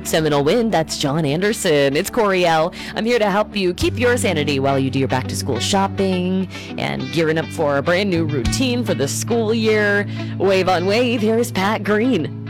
Seminole Wind, that's John Anderson. It's Coriel. I'm here to help you keep your sanity while you do your back to school shopping and gearing up for a brand new routine for the school year. Wave on Wave, here is Pat Green.